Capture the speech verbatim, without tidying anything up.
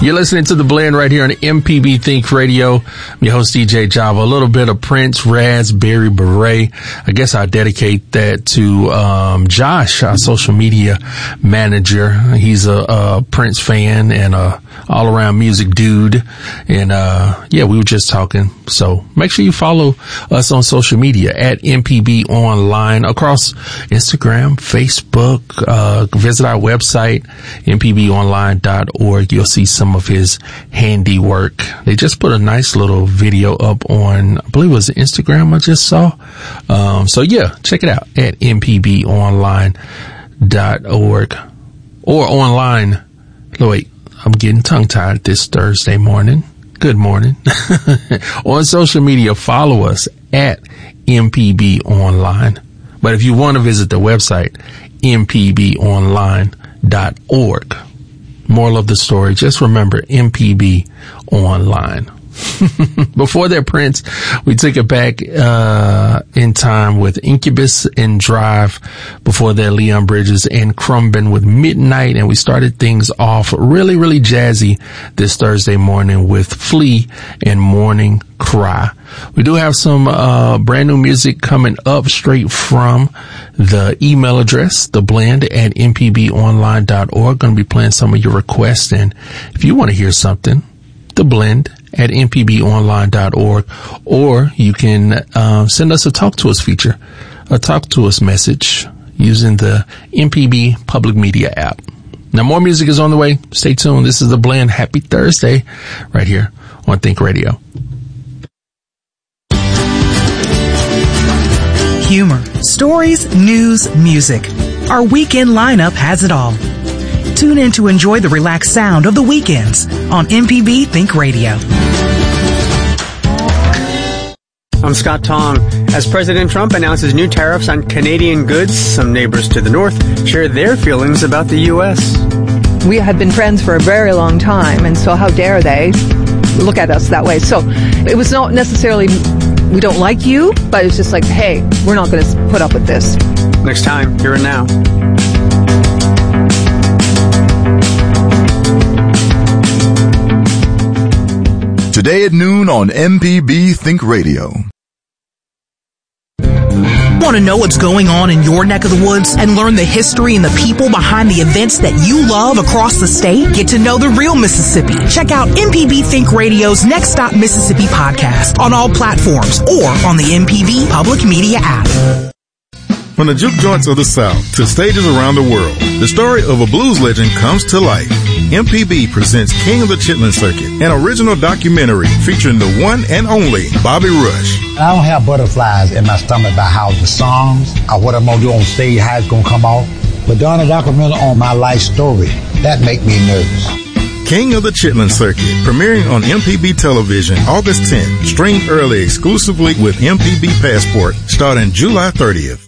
You're listening to The Blend right here on M P B Think Radio. I'm your host, D J Java. A little bit of Prince, Raspberry Beret. I guess I dedicate that to um Josh, our social media manager. He's a, a Prince fan and a all-around music dude. And uh yeah, we were just talking. So make sure you follow us on social media at M P B Online across Instagram, Facebook. Uh visit our website, M P B online dot org. You'll see some of his handiwork. They just put a nice little video up on, I believe it was Instagram I just saw. Um, so yeah, check it out at M P B online dot org or online. Oh, wait, I'm getting tongue tied this Thursday morning. Good morning. On social media, follow us at M P B Online. But if you want to visit the website, M P B online dot org. Moral of the story, just remember M P B Online. Before that, Prince, we took it back uh in time with Incubus and Drive. Before that, Leon Bridges and Crumbin with Midnight. And we started things off really, really jazzy this Thursday morning with Flea and Morning Cry. We do have some uh brand new music coming up straight from the email address, the blend at M P B online dot org. Going to be playing some of your requests. And if you want to hear something, the blend at M P B online dot org, or you can uh, send us a talk to us feature, a talk to us message using the M P B public media app. Now more music is on the way. Stay tuned. This is The Blend. Happy Thursday right here on Think Radio. Humor, stories, news, music. Our weekend lineup has it all. Tune in to enjoy the relaxed sound of the weekends on M P B Think Radio. I'm Scott Tong. As President Trump announces new tariffs on Canadian goods, some neighbors to the north share their feelings about the U S. We have been friends for a very long time, and so how dare they look at us that way? So it was not necessarily we don't like you, but it's just like, hey, we're not going to put up with this. Next time, Here and Now. Today at noon on M P B Think Radio. Want to know what's going on in your neck of the woods and learn the history and the people behind the events that you love across the state? Get to know the real Mississippi. Check out M P B Think Radio's Next Stop Mississippi podcast on all platforms or on the M P B Public Media app. From the juke joints of the South to stages around the world, the story of a blues legend comes to life. M P B presents King of the Chitlin Circuit, an original documentary featuring the one and only Bobby Rush. I don't have butterflies in my stomach about how the songs or what I'm going to do on stage, how it's going to come off. But doing a documentary on my life story, that make me nervous. King of the Chitlin Circuit, premiering on M P B Television August tenth. Stream early exclusively with M P B Passport starting July thirtieth.